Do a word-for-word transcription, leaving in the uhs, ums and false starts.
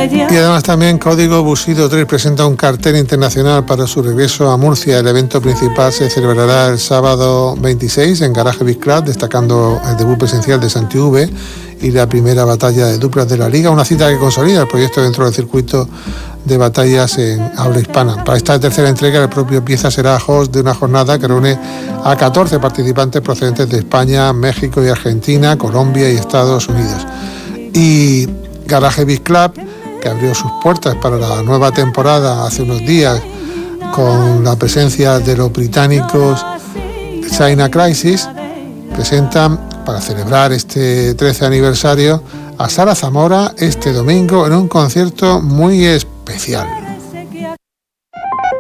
Y además también Código Bushido tres presenta un cartel internacional para su regreso a Murcia. El evento principal se celebrará el sábado veintiséis en Garaje Beach Club, destacando el debut presencial de Santi V y la primera batalla de duplas de la Liga, una cita que consolida el proyecto dentro del circuito de batallas en habla hispana. Para esta tercera entrega, el propio Pieza será host de una jornada que reúne a catorce participantes procedentes de España, México y Argentina, Colombia y Estados Unidos. Y Garaje Beach Club, que abrió sus puertas para la nueva temporada hace unos días con la presencia de los británicos China Crisis, presentan para celebrar este trece aniversario a Sara Zamora este domingo en un concierto muy especial.